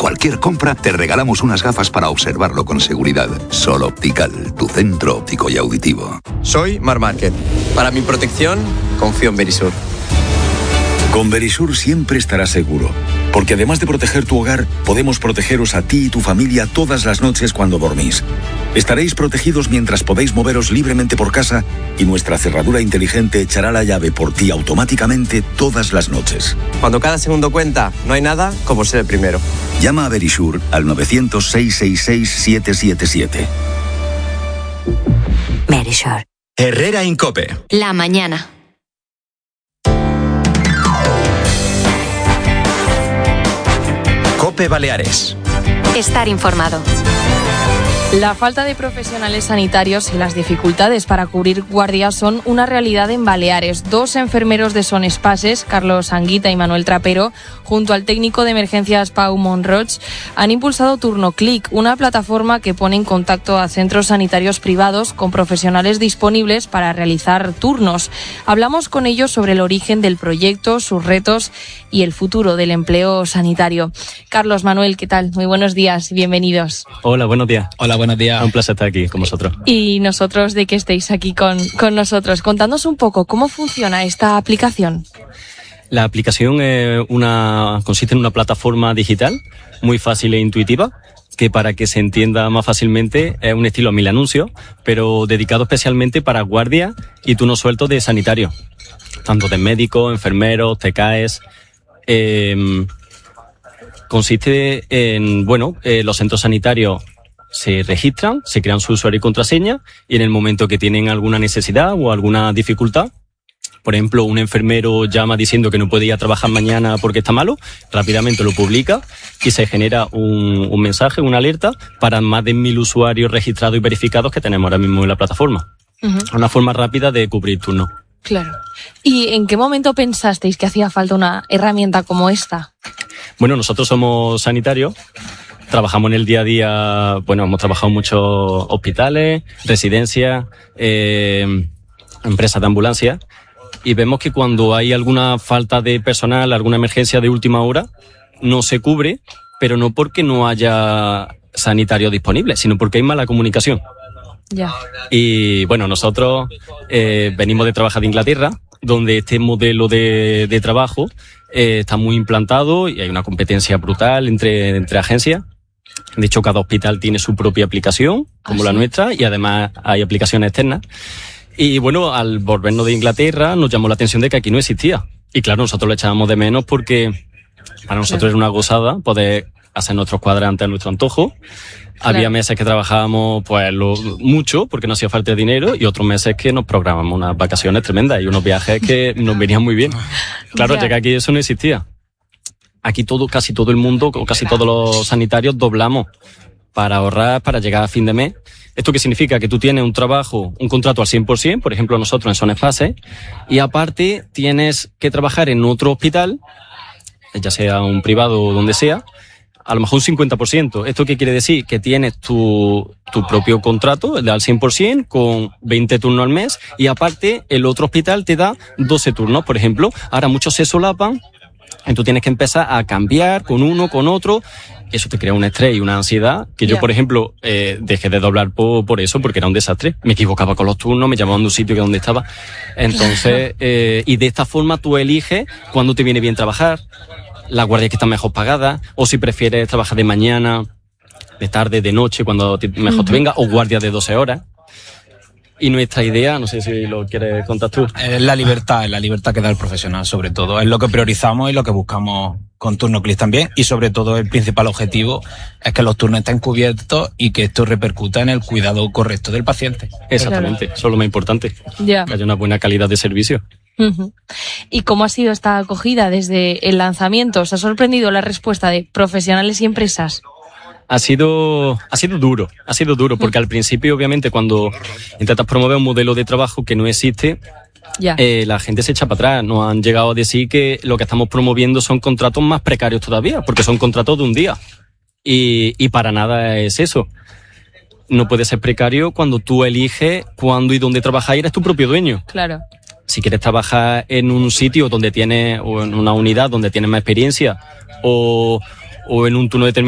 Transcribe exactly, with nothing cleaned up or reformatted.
cualquier compra, te regalamos unas gafas para observarlo con seguridad. Sol Optical, tu centro óptico y auditivo. Soy Mar Márquez. Para mi protección, confío en Verisur. Con Verisur siempre estarás seguro, porque además de proteger tu hogar, podemos protegeros a ti y tu familia todas las noches cuando dormís. Estaréis protegidos mientras podéis moveros libremente por casa y nuestra cerradura inteligente echará la llave por ti automáticamente todas las noches. Cuando cada segundo cuenta, no hay nada como ser el primero. Llama a Verisur al nueve cero cero, seis seis seis, siete siete siete. Verisur. Herrera Incope. La mañana. Cope Baleares. Estar informado. La falta de profesionales sanitarios y las dificultades para cubrir guardias son una realidad en Baleares. Dos enfermeros de Son Espases, Carlos Anguita y Manuel Trapero, junto al técnico de emergencias Pau Monroig, han impulsado Turno Clic, una plataforma que pone en contacto a centros sanitarios privados con profesionales disponibles para realizar turnos. Hablamos con ellos sobre el origen del proyecto, sus retos y el futuro del empleo sanitario. Carlos, Manuel, ¿qué tal? Muy buenos días y bienvenidos. Hola, buenos días. Hola, buenos días. Un placer estar aquí con vosotros. Y nosotros de que estéis aquí con, con nosotros. Contadnos un poco, ¿cómo funciona esta aplicación? La aplicación es una, consiste en una plataforma digital muy fácil e intuitiva, que para que se entienda más fácilmente es un estilo mil anuncios, pero dedicado especialmente para guardias y turnos sueltos de sanitarios, tanto de médicos, enfermeros, T K Es. Eh, consiste en, bueno, eh, los centros sanitarios se registran, se crean su usuario y contraseña, y en el momento que tienen alguna necesidad o alguna dificultad, por ejemplo, un enfermero llama diciendo que no puede ir a trabajar mañana porque está malo, rápidamente lo publica y se genera un, un mensaje, una alerta para más de mil usuarios registrados y verificados que tenemos ahora mismo en la plataforma. Uh-huh. Una forma rápida de cubrir turnos. Claro. ¿Y en qué momento pensasteis que hacía falta una herramienta como esta? Bueno, nosotros somos sanitarios, trabajamos en el día a día, bueno, hemos trabajado en muchos hospitales, residencias, eh, empresas de ambulancia, y vemos que cuando hay alguna falta de personal, alguna emergencia de última hora, no se cubre, pero no porque no haya sanitarios disponibles, sino porque hay mala comunicación. Ya. Y bueno, nosotros eh, venimos de trabajar de Inglaterra, donde este modelo de, de trabajo eh, está muy implantado y hay una competencia brutal entre, entre agencias. De hecho, cada hospital tiene su propia aplicación, como ¿Ah, la sí? nuestra, y además hay aplicaciones externas. Y bueno, al volvernos de Inglaterra nos llamó la atención de que aquí no existía. Y claro, nosotros lo echábamos de menos porque para nosotros claro. era una gozada poder hacer nuestros cuadrantes a nuestro antojo. Claro. Había meses que trabajábamos pues lo, mucho porque no hacía falta de dinero, y otros meses que nos programamos unas vacaciones tremendas y unos viajes que nos venían muy bien. Claro, ya que aquí eso no existía. Aquí todo, casi todo el mundo, casi todos los sanitarios doblamos para ahorrar, para llegar a fin de mes. ¿Esto qué significa? Que tú tienes un trabajo, un contrato al cien por ciento, por ejemplo nosotros en Son Espases, y aparte tienes que trabajar en otro hospital, ya sea un privado o donde sea, a lo mejor un cincuenta por ciento. ¿Esto qué quiere decir? Que tienes tu, tu propio contrato, el al cien por ciento, con veinte turnos al mes, y aparte el otro hospital te da doce turnos, por ejemplo. Ahora muchos se solapan, y tú tienes que empezar a cambiar con uno, con otro. Eso te crea un estrés y una ansiedad que yo, yeah. por ejemplo, eh, dejé de doblar por, por eso, porque era un desastre. Me equivocaba con los turnos, me llamaban de un sitio que donde estaba. Entonces, eh, y de esta forma tú eliges cuándo te viene bien trabajar, las guardias que están mejor pagadas, o si prefieres trabajar de mañana, de tarde, de noche, cuando te, mejor uh-huh. te venga, o guardias de doce horas. Y nuestra idea, no sé si lo quieres contar tú. Es la libertad, es la libertad que da el profesional, sobre todo. Es lo que priorizamos y lo que buscamos con Turno Clic también. Y sobre todo el principal objetivo es que los turnos estén cubiertos y que esto repercuta en el cuidado correcto del paciente. Exactamente, claro. Eso es lo más importante. Ya. Que haya una buena calidad de servicio. Uh-huh. ¿Y cómo ha sido esta acogida desde el lanzamiento? ¿Os ha sorprendido la respuesta de profesionales y empresas? Ha sido, ha sido duro, ha sido duro, porque al principio, obviamente, cuando intentas promover un modelo de trabajo que no existe, yeah. eh, la gente se echa para atrás. Nos han llegado a decir que lo que estamos promoviendo son contratos más precarios todavía, porque son contratos de un día. Y, y para nada es eso. No puede ser precario cuando tú eliges cuándo y dónde trabajar y eres tu propio dueño. Claro. Si quieres trabajar en un sitio donde tienes, o en una unidad donde tienes más experiencia, o, o en un turno determinado,